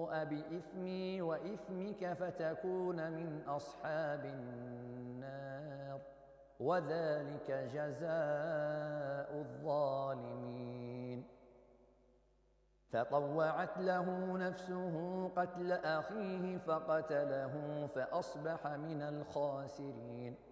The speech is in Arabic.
فَتَبُوءَ بِإِثْمِي وَإِثْمِكَ فَتَكُونَ مِنْ أَصْحَابِ النَّارِ وَذَلِكَ جَزَاءُ الظَّالِمِينَ فَطَوَّعَتْ لَهُ نَفْسُهُ قَتْلَ أَخِيهِ فَقَتَلَهُ فَأَصْبَحَ مِنَ الْخَاسِرِينَ